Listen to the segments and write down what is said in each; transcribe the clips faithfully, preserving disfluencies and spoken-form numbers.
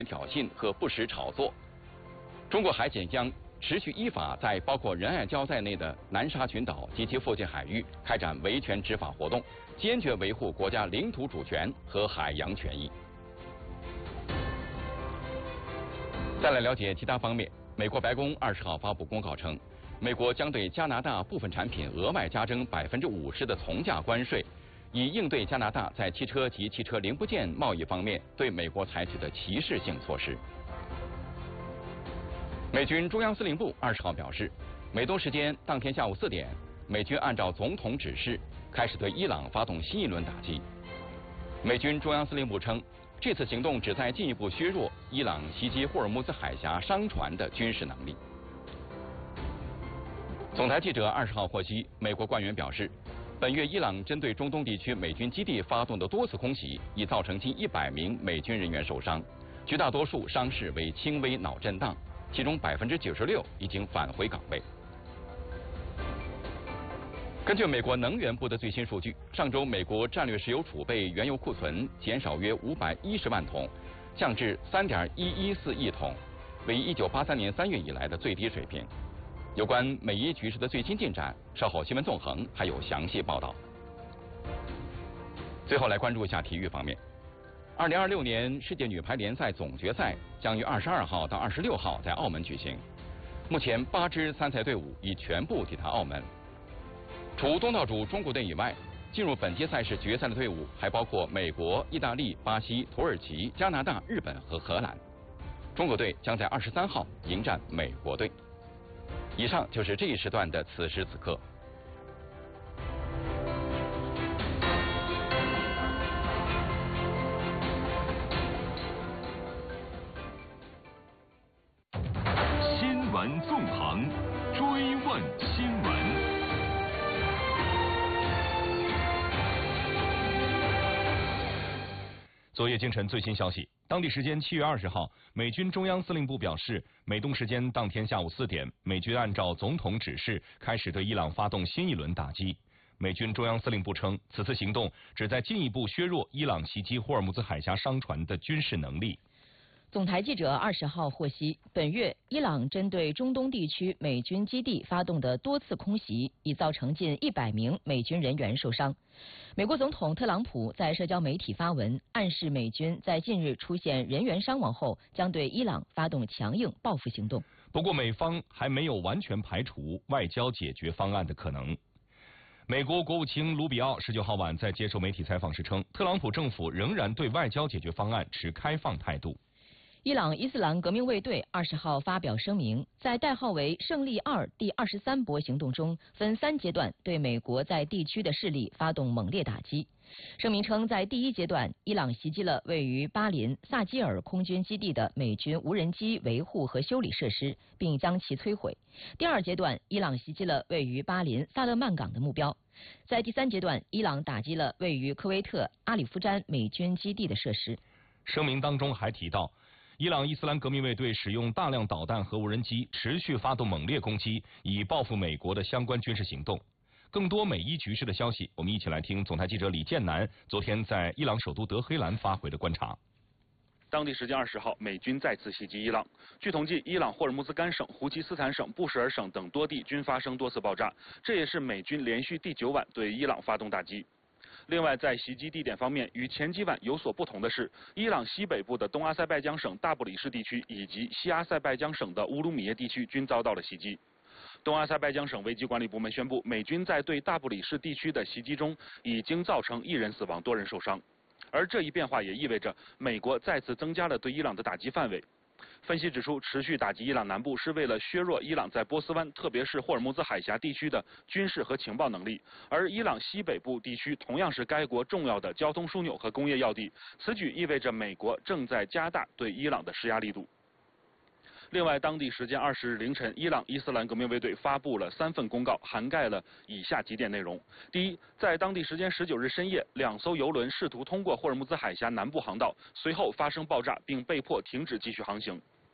挑衅和不实炒作。中国海警将持续依法在包括仁爱礁在内的南沙群岛及其附近海域开展维权执法活动，坚决维护国家领土主权和海洋权益。再来了解其他方面，美国白宫二十号发布公告称，美国将对加拿大部分产品额外加征百分之五十的从价关税，以应对加拿大在汽车及汽车零部件贸易方面对美国采取的歧视性措施。美军中央司令部二十号表示，美东时间当天下午四点，美军按照总统指示开始对伊朗发动新一轮打击。美军中央司令部称，这次行动旨在进一步削弱伊朗袭击霍尔木兹海峡商船的军事能力。总台记者二十号获悉，美国官员表示，本月伊朗针对中东地区美军基地发动的多次空袭，已造成近一百名美军人员受伤，绝大多数伤势为轻微脑震荡。其中百分之九十六已经返回岗位。根据美国能源部的最新数据，上周美国战略石油储备原油库存减少约五百一十万桶，降至三点一一四亿桶，为一九八三年三月以来的最低水平。有关美伊局势的最新进展，稍后新闻纵横还有详细报道。最后来关注一下体育方面。二零二六年世界女排联赛总决赛将于二十二号到二十六号在澳门举行。目前八支参赛队伍已全部抵达澳门。除东道主中国队以外，进入本届赛事决赛的队伍还包括美国、意大利、巴西、土耳其、加拿大、日本和荷兰。中国队将在二十三号迎战美国队。以上就是这一时段的此时此刻。 新闻纵横，追问新闻。昨夜今晨最新消息，当地时间七月二十号，美军中央司令部表示，美东时间当天下午四点，美军按照总统指示开始对伊朗发动新一轮打击。美军中央司令部称，此次行动旨在进一步削弱伊朗袭击霍尔木兹海峡商船的军事能力。 总台记者二十号获悉，本月伊朗针对中东地区美军基地发动的多次空袭，已造成近一百名美军人员受伤。美国总统特朗普在社交媒体发文，暗示美军在近日出现人员伤亡后，将对伊朗发动强硬报复行动。 不过，美方还没有完全排除外交解决方案的可能。美国国务卿卢比奥十九号晚在接受媒体采访时称，特朗普政府仍然对外交解决方案持开放态度。 伊朗伊斯兰革命卫队二十号发表声明，在代号为“胜利二”第二十三波行动中，分三阶段对美国在地区的势力发动猛烈打击。声明称，在第一阶段，伊朗袭击了位于巴林萨基尔空军基地的美军无人机维护和修理设施，并将其摧毁。第二阶段，伊朗袭击了位于巴林萨勒曼港的目标。在第三阶段，伊朗打击了位于科威特阿里夫詹美军基地的设施。 声明当中还提到，伊朗伊斯兰革命卫队使用大量导弹和无人机，持续发动猛烈攻击，以报复美国的相关军事行动。更多美伊局势的消息，我们一起来听总台记者李建南昨天在伊朗首都德黑兰发回的观察。 当地时间二十号，美军再次袭击伊朗。据统计，伊朗霍尔木兹干省、胡奇斯坦省、布什尔省等多地均发生多次爆炸，这也是美军连续第九晚对伊朗发动打击。另外，在袭击地点方面，与前几晚有所不同的是，伊朗西北部的东阿塞拜疆省大布里士地区以及西阿塞拜疆省的乌鲁米耶地区均遭到了袭击。东阿塞拜疆省危机管理部门宣布，美军在对大布里士地区的袭击中已经造成一人死亡、多人受伤。而这一变化也意味着美国再次增加了对伊朗的打击范围。分析指出，持续打击伊朗南部是为了削弱伊朗在波斯湾，特别是霍尔木兹海峡地区的军事和情报能力。而伊朗西北部地区同样是该国重要的交通枢纽和工业要地，此举意味着美国正在加大对伊朗的施压力度。另外，当地时间二十日凌晨，伊朗伊斯兰革命卫队发布了三份公告，涵盖了以下几点内容：第一，在当地时间十九日深夜，两艘油轮试图通过霍尔木兹海峡南部航道，随后发生爆炸，并被迫停止继续航行。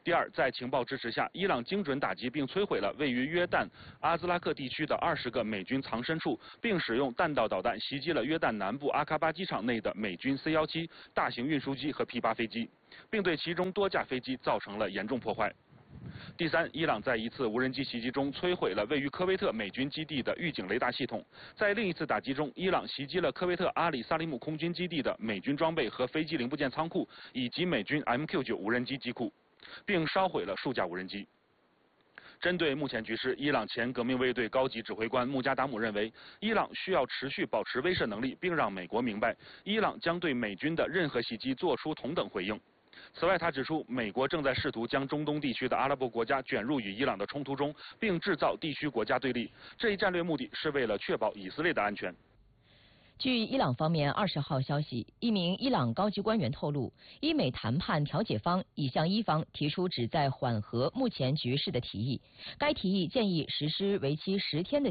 第二，在情报支持下，伊朗精准打击并摧毁了位于约旦阿兹拉克地区的二十个美军藏身处，并使用弹道导弹袭击了约旦南部阿卡巴机场内的美军 C 十七大型运输机和 P 八飞机，并对其中多架飞机造成了严重破坏。第三，伊朗在一次无人机袭击中摧毁了位于科威特美军基地的预警雷达系统。在另一次打击中，伊朗袭击了科威特阿里萨利木空军基地的美军装备和飞机零部件仓库，以及美军 M Q 九无人机机库，并烧毁了数架无人机。针对目前局势，伊朗前革命卫队高级指挥官穆加达姆认为，伊朗需要持续保持威慑能力，并让美国明白，伊朗将对美军的任何袭击做出同等回应。此外，他指出，美国正在试图将中东地区的阿拉伯国家卷入与伊朗的冲突中，并制造地区国家对立。这一战略目的是为了确保以色列的安全。 据伊朗方面二十号消息，一名伊朗高级官员透露，伊美谈判调解方已向伊方提出旨在缓和目前局势的提议。该提议建议实施为期十天的